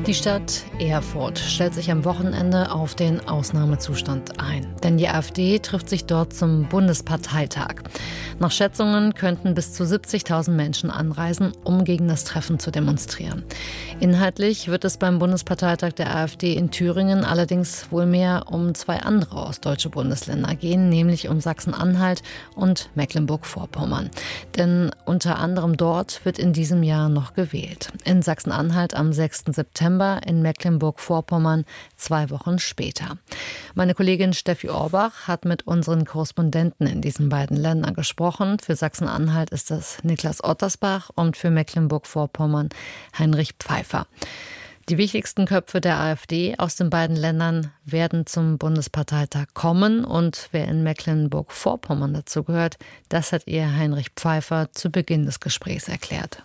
Die Stadt Erfurt stellt sich am Wochenende auf den Ausnahmezustand ein. Denn die AfD trifft sich dort zum Bundesparteitag. Nach Schätzungen könnten bis zu 70.000 Menschen anreisen, um gegen das Treffen zu demonstrieren. Inhaltlich wird es beim Bundesparteitag der AfD in Thüringen allerdings wohl mehr um zwei andere ostdeutsche Bundesländer gehen, nämlich um Sachsen-Anhalt und Mecklenburg-Vorpommern. Denn unter anderem dort wird in diesem Jahr noch gewählt. In Sachsen-Anhalt am 6. September, in Mecklenburg-Vorpommern 2 Wochen später. Meine Kollegin Steffi Orbach hat mit unseren Korrespondenten in diesen beiden Ländern gesprochen. Für Sachsen-Anhalt ist das Niklas Ottersbach und für Mecklenburg-Vorpommern Heinrich Pfeiffer. Die wichtigsten Köpfe der AfD aus den beiden Ländern werden zum Bundesparteitag kommen. Und wer in Mecklenburg-Vorpommern dazu gehört, das hat ihr Heinrich Pfeiffer zu Beginn des Gesprächs erklärt.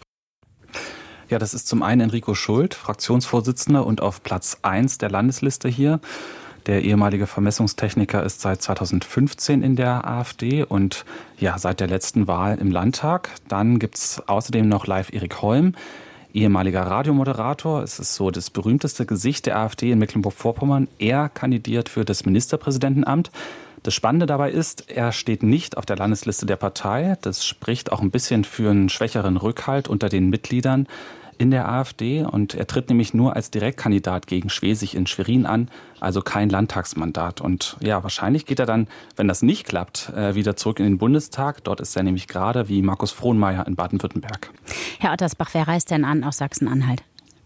Ja, das ist zum einen Enrico Schult, Fraktionsvorsitzender und auf Platz 1 der Landesliste hier. Der ehemalige Vermessungstechniker ist seit 2015 in der AfD und ja, seit der letzten Wahl im Landtag. Dann gibt's außerdem noch live Erik Holm, ehemaliger Radiomoderator. Es ist so das berühmteste Gesicht der AfD in Mecklenburg-Vorpommern. Er kandidiert für das Ministerpräsidentenamt. Das Spannende dabei ist, er steht nicht auf der Landesliste der Partei. Das spricht auch ein bisschen für einen schwächeren Rückhalt unter den Mitgliedern in der AfD. Und er tritt nämlich nur als Direktkandidat gegen Schwesig in Schwerin an, also kein Landtagsmandat. Und ja, wahrscheinlich geht er dann, wenn das nicht klappt, wieder zurück in den Bundestag. Dort ist er nämlich gerade wie Markus Frohnmayer in Baden-Württemberg. Herr Ottersbach, wer reist denn an aus Sachsen-Anhalt?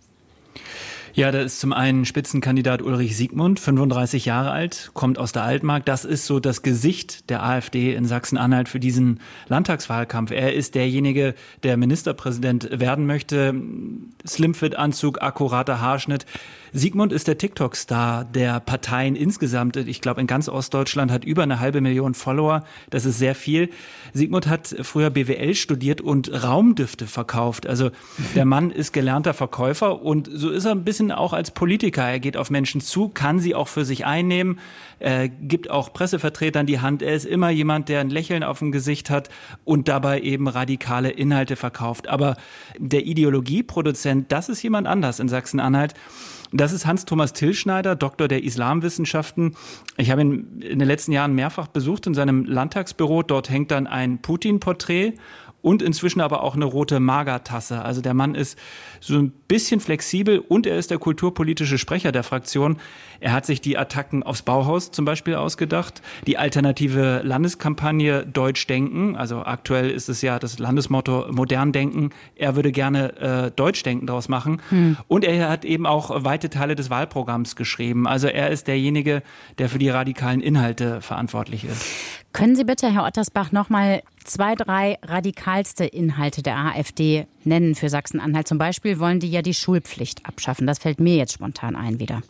Ja, da ist zum einen Spitzenkandidat Ulrich Siegmund, 35 Jahre alt, kommt aus der Altmark. Das ist so das Gesicht der AfD in Sachsen-Anhalt für diesen Landtagswahlkampf. Er ist derjenige, der Ministerpräsident werden möchte. Slimfit-Anzug, akkurater Haarschnitt. Siegmund ist der TikTok-Star der Parteien insgesamt. Ich glaube, in ganz Ostdeutschland hat über 500.000 Follower. Das ist sehr viel. Siegmund hat früher BWL studiert und Raumdüfte verkauft. Also der Mann ist gelernter Verkäufer und so ist er ein bisschen auch als Politiker. Er geht auf Menschen zu, kann sie auch für sich einnehmen, gibt auch Pressevertretern die Hand. Er ist immer jemand, der ein Lächeln auf dem Gesicht hat und dabei eben radikale Inhalte verkauft. Aber der Ideologieproduzent, das ist jemand anders in Sachsen-Anhalt. Das ist Hans-Thomas Tillschneider, Doktor der Islamwissenschaften. Ich habe ihn in den letzten Jahren mehrfach besucht in seinem Landtagsbüro. Dort hängt dann ein Putin-Porträt und inzwischen aber auch eine rote Magertasse. Also der Mann ist so ein bisschen flexibel und er ist der kulturpolitische Sprecher der Fraktion. Er hat sich die Attacken aufs Bauhaus zum Beispiel ausgedacht, die alternative Landeskampagne Deutsch denken. Also aktuell ist es ja das Landesmotto Modern denken. Er würde gerne Deutsch denken daraus machen. Und er hat eben auch weite Teile des Wahlprogramms geschrieben. Also er ist derjenige, der für die radikalen Inhalte verantwortlich ist. Können Sie bitte, Herr Ottersbach, noch mal 2, 3 radikalste Inhalte der AfD nennen für Sachsen-Anhalt? Zum Beispiel wollen die ja die Schulpflicht abschaffen. Das fällt mir jetzt spontan ein wieder.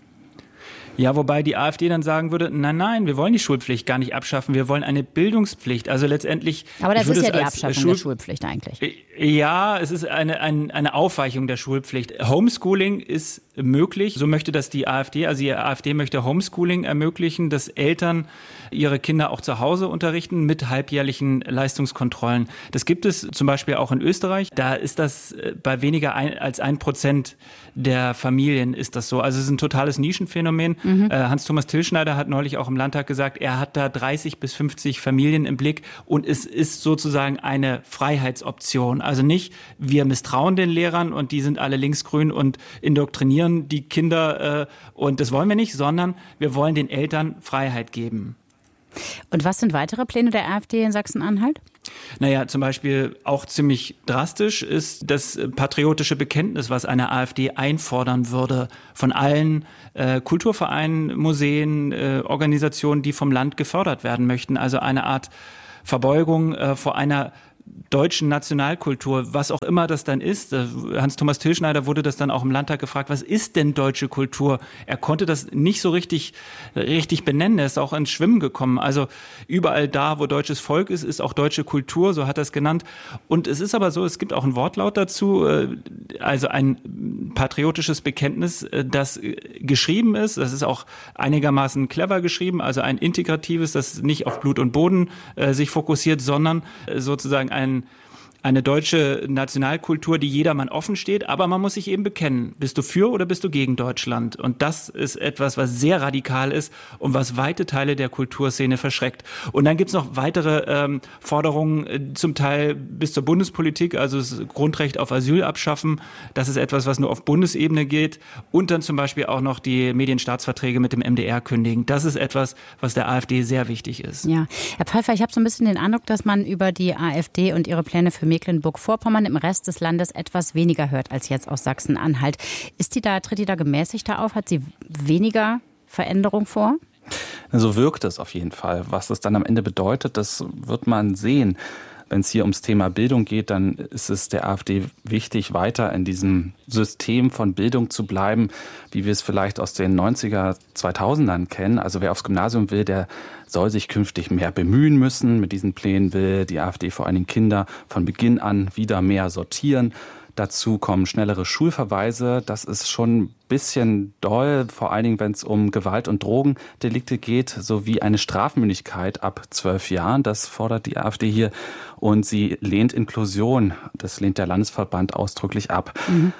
Ja, wobei die AfD dann sagen würde, nein, wir wollen die Schulpflicht gar nicht abschaffen, wir wollen eine Bildungspflicht. Also letztendlich... Aber das ist ja die Abschaffung der Schulpflicht eigentlich. Ja, es ist eine Aufweichung der Schulpflicht. Homeschooling ist möglich, so möchte das die AfD. Also die AfD möchte Homeschooling ermöglichen, dass Eltern ihre Kinder auch zu Hause unterrichten mit halbjährlichen Leistungskontrollen. Das gibt es zum Beispiel auch in Österreich. Da ist das bei weniger als 1% der Familien ist das so. Also es ist ein totales Nischenphänomen. Hans-Thomas Tillschneider hat neulich auch im Landtag gesagt, er hat da 30 bis 50 Familien im Blick und es ist sozusagen eine Freiheitsoption. Also nicht, wir misstrauen den Lehrern und die sind alle linksgrün und indoktrinieren die Kinder und das wollen wir nicht, sondern wir wollen den Eltern Freiheit geben. Und was sind weitere Pläne der AfD in Sachsen-Anhalt? Naja, zum Beispiel auch ziemlich drastisch ist das patriotische Bekenntnis, was eine AfD einfordern würde von allen Kulturvereinen, Museen, Organisationen, die vom Land gefördert werden möchten. Also eine Art Verbeugung vor einer deutschen Nationalkultur, was auch immer das dann ist. Hans-Thomas Tillschneider wurde das dann auch im Landtag gefragt, was ist denn deutsche Kultur? Er konnte das nicht so richtig benennen, er ist auch ins Schwimmen gekommen. Also überall da, wo deutsches Volk ist, ist auch deutsche Kultur, so hat er es genannt. Und es ist aber so, es gibt auch ein Wortlaut dazu, also ein patriotisches Bekenntnis, das geschrieben ist, das ist auch einigermaßen clever geschrieben, also ein integratives, das nicht auf Blut und Boden sich fokussiert, sondern sozusagen eine deutsche Nationalkultur, die jedermann offen steht, aber man muss sich eben bekennen, bist du für oder bist du gegen Deutschland? Und das ist etwas, was sehr radikal ist und was weite Teile der Kulturszene verschreckt. Und dann gibt's noch weitere Forderungen, zum Teil bis zur Bundespolitik, also das Grundrecht auf Asyl abschaffen. Das ist etwas, was nur auf Bundesebene geht. Und dann zum Beispiel auch noch die Medienstaatsverträge mit dem MDR kündigen. Das ist etwas, was der AfD sehr wichtig ist. Ja, Herr Pfeiffer, ich habe so ein bisschen den Eindruck, dass man über die AfD und ihre Pläne für Mecklenburg-Vorpommern im Rest des Landes etwas weniger hört als jetzt aus Sachsen-Anhalt. Tritt die da gemäßigter auf? Hat sie weniger Veränderung vor? So wirkt es auf jeden Fall. Was das dann am Ende bedeutet, das wird man sehen. Wenn es hier ums Thema Bildung geht, dann ist es der AfD wichtig, weiter in diesem System von Bildung zu bleiben, wie wir es vielleicht aus den 90er, 2000ern kennen. Also wer aufs Gymnasium will, der soll sich künftig mehr bemühen müssen. Mit diesen Plänen will die AfD vor allen Dingen Kinder von Beginn an wieder mehr sortieren. Dazu kommen schnellere Schulverweise. Das ist schon ein bisschen doll, vor allen Dingen, wenn es um Gewalt- und Drogendelikte geht, sowie eine Strafmündigkeit ab 12 Jahren. Das fordert die AfD hier. Und sie lehnt Inklusion. Das lehnt der Landesverband ausdrücklich ab.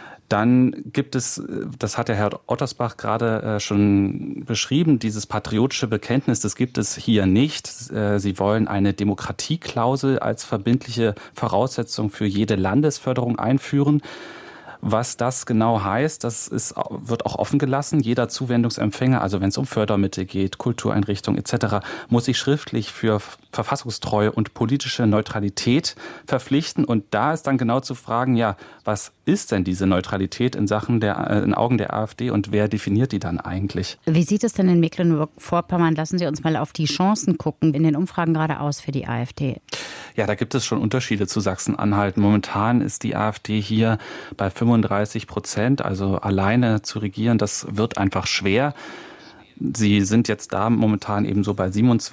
Dann gibt es, das hat der Herr Ottersbach gerade schon beschrieben, dieses patriotische Bekenntnis, das gibt es hier nicht. Sie wollen eine Demokratieklausel als verbindliche Voraussetzung für jede Landesförderung einführen. Was das genau heißt, wird auch offen gelassen. Jeder Zuwendungsempfänger, also wenn es um Fördermittel geht, Kultureinrichtungen etc., muss sich schriftlich für Verfassungstreue und politische Neutralität verpflichten. Und da ist dann genau zu fragen, ja, was ist denn diese Neutralität in Augen der AfD und wer definiert die dann eigentlich? Wie sieht es denn in Mecklenburg-Vorpommern? Lassen Sie uns mal auf die Chancen gucken in den Umfragen gerade aus für die AfD. Ja, da gibt es schon Unterschiede zu Sachsen-Anhalt. Momentan ist die AfD hier bei 35%, also alleine zu regieren, das wird einfach schwer. Sie sind jetzt da momentan eben so bei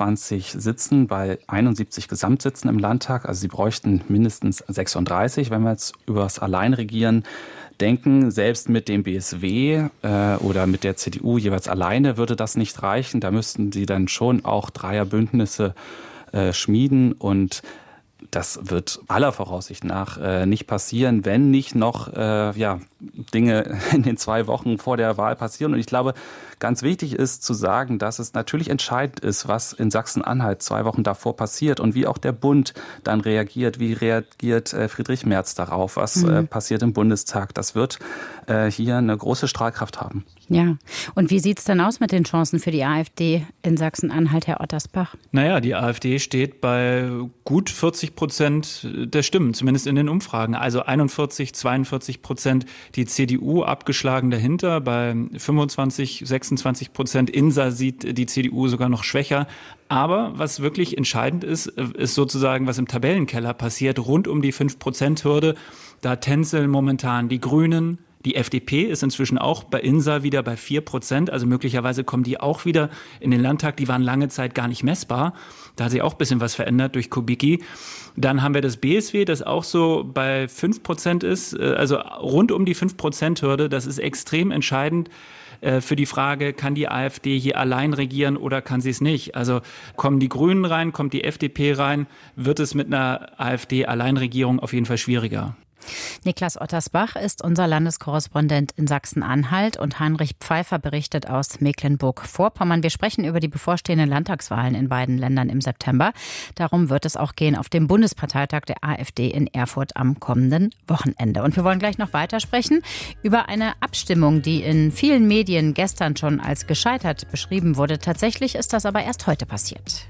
27 Sitzen, bei 71 Gesamtsitzen im Landtag. Also sie bräuchten mindestens 36, wenn wir jetzt über das Alleinregieren denken. Selbst mit dem BSW oder mit der CDU jeweils alleine würde das nicht reichen. Da müssten sie dann schon auch Dreierbündnisse schmieden und das wird aller Voraussicht nach nicht passieren, wenn nicht noch Dinge in den 2 Wochen vor der Wahl passieren. Und ich glaube, ganz wichtig ist zu sagen, dass es natürlich entscheidend ist, was in Sachsen-Anhalt 2 Wochen davor passiert und wie auch der Bund dann reagiert. Wie reagiert Friedrich Merz darauf? Was passiert im Bundestag? Das wird hier eine große Strahlkraft haben. Ja, und wie sieht es denn aus mit den Chancen für die AfD in Sachsen-Anhalt, Herr Ottersbach? Naja, die AfD steht bei gut 40% der Stimmen, zumindest in den Umfragen. Also 41-42%, die CDU abgeschlagen dahinter, bei 25-26%. INSA sieht die CDU sogar noch schwächer. Aber was wirklich entscheidend ist, ist sozusagen, was im Tabellenkeller passiert, rund um die 5%-Hürde. Da tänzeln momentan die Grünen. Die FDP ist inzwischen auch bei INSA wieder bei 4%, also möglicherweise kommen die auch wieder in den Landtag. Die waren lange Zeit gar nicht messbar. Da hat sich auch ein bisschen was verändert durch Kubicki. Dann haben wir das BSW, das auch so bei 5% ist, also rund um die 5%-Hürde. Das ist extrem entscheidend für die Frage, kann die AfD hier allein regieren oder kann sie es nicht? Also kommen die Grünen rein, kommt die FDP rein, wird es mit einer AfD-Alleinregierung auf jeden Fall schwieriger. Niklas Ottersbach ist unser Landeskorrespondent in Sachsen-Anhalt und Heinrich Pfeiffer berichtet aus Mecklenburg-Vorpommern. Wir sprechen über die bevorstehenden Landtagswahlen in beiden Ländern im September. Darum wird es auch gehen auf dem Bundesparteitag der AfD in Erfurt am kommenden Wochenende. Und wir wollen gleich noch weitersprechen über eine Abstimmung, die in vielen Medien gestern schon als gescheitert beschrieben wurde. Tatsächlich ist das aber erst heute passiert.